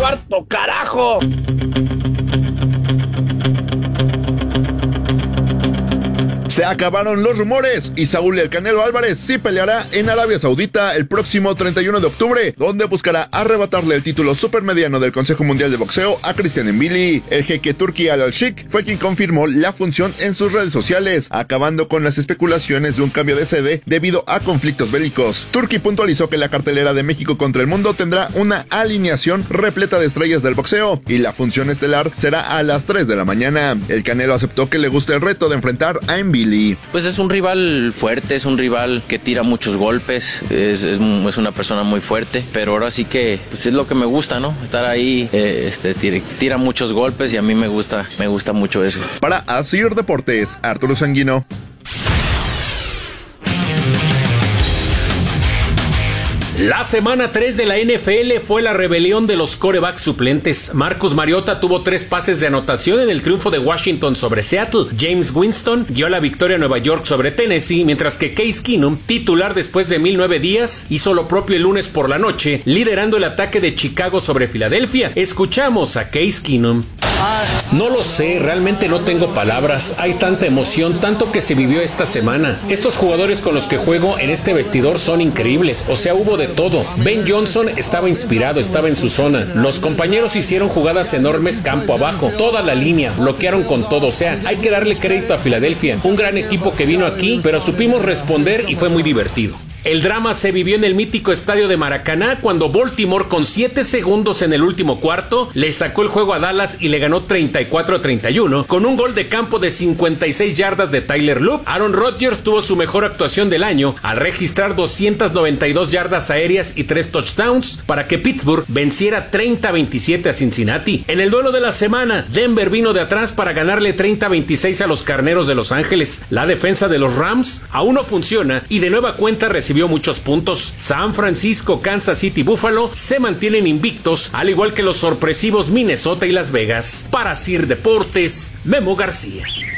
cuarto, carajo. Se acabaron los rumores y Saúl El Canelo Álvarez sí peleará en Arabia Saudita el próximo 31 de octubre, donde buscará arrebatarle el título supermediano del Consejo Mundial de Boxeo a Christian Mbili. El jeque Turki Al-Sheikh fue quien confirmó la función en sus redes sociales, acabando con las especulaciones de un cambio de sede debido a conflictos bélicos. Turki puntualizó que la cartelera de México contra el mundo tendrá una alineación repleta de estrellas del boxeo y la función estelar será a las 3 de la mañana. El Canelo aceptó que le gusta el reto de enfrentar a Mbili. Pues es un rival fuerte, es un rival que tira muchos golpes, es una persona muy fuerte, pero ahora sí que pues es lo que me gusta, ¿no? Estar ahí, tira muchos golpes y a mí me gusta mucho eso. Para Asir Deportes, Arturo Sanguino. La semana 3 de la NFL fue la rebelión de los quarterbacks suplentes. Marcus Mariota tuvo 3 pases de anotación en el triunfo de Washington sobre Seattle. James Winston guió la victoria a Nueva York sobre Tennessee, mientras que Case Keenum, titular después de 1009 días, hizo lo propio el lunes por la noche, liderando el ataque de Chicago sobre Filadelfia. Escuchamos a Case Keenum. No lo sé, realmente no tengo palabras. Hay tanta emoción, tanto que se vivió esta semana. Estos jugadores con los que juego en este vestidor son increíbles, o sea, hubo de todo. Ben Johnson estaba inspirado, estaba en su zona. Los compañeros hicieron jugadas enormes campo abajo, toda la línea, bloquearon con todo, o sea, hay que darle crédito a Filadelfia. Un gran equipo que vino aquí, pero supimos responder y fue muy divertido. El drama se vivió en el mítico estadio de Maracaná cuando Baltimore, con 7 segundos en el último cuarto, le sacó el juego a Dallas y le ganó 34-31 con un gol de campo de 56 yardas de Tyler Loop. Aaron Rodgers tuvo su mejor actuación del año al registrar 292 yardas aéreas y 3 touchdowns para que Pittsburgh venciera 30-27 a Cincinnati. En el duelo de la semana, Denver vino de atrás para ganarle 30-26 a los Carneros de Los Ángeles. La defensa de los Rams aún no funciona y de nueva cuenta recibió muchos puntos. San Francisco, Kansas City y Buffalo se mantienen invictos, al igual que los sorpresivos Minnesota y Las Vegas. Para Sir Deportes, Memo García.